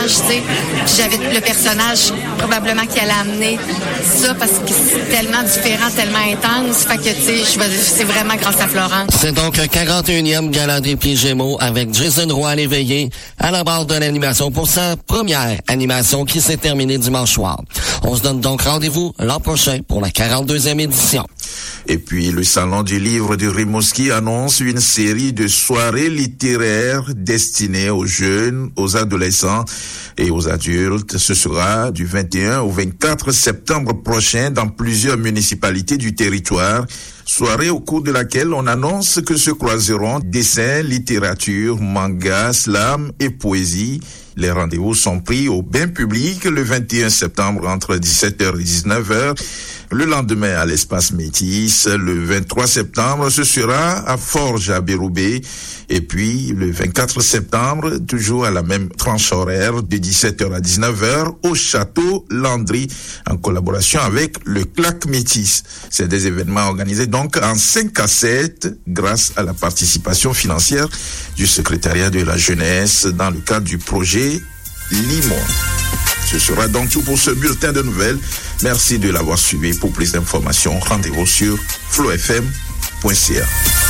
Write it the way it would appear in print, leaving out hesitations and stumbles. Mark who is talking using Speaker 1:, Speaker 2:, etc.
Speaker 1: personnage, tu sais. Puis j'avais le personnage probablement qui allait amener ça parce que c'est tellement différent, tellement intense. Fait que, tu sais, c'est vraiment grâce à Florent.
Speaker 2: C'est donc le 41e Gala des Prix Gémeaux avec Jason Roy l'éveillé à la barre de l'animation pour sa première animation qui s'est terminée dimanche soir. On se donne donc rendez-vous l'an prochain pour la 42e édition.
Speaker 3: Et puis, le Salon du livre de Rimouski annonce une série de soirées littéraires destinées aux jeunes, aux adolescents et aux adultes. Ce sera du 21 au 24 septembre prochain dans plusieurs municipalités du territoire. Soirée au cours de laquelle on annonce que se croiseront dessins, littérature, manga, slam et poésie. Les rendez-vous sont pris au bain public le 21 septembre entre 17h et 19h. Le lendemain à l'espace Métis, le 23 septembre, ce sera à Forges à Béroubé. Et puis le 24 septembre, toujours à la même tranche horaire de 17h à 19h au Château Landry en collaboration avec le CLAC Métis. C'est des événements organisés donc en 5 à 7 grâce à la participation financière du secrétariat de la jeunesse dans le cadre du projet Limon. Ce sera donc tout pour ce bulletin de nouvelles. Merci de l'avoir suivi. Pour plus d'informations, rendez-vous sur flowfm.ca.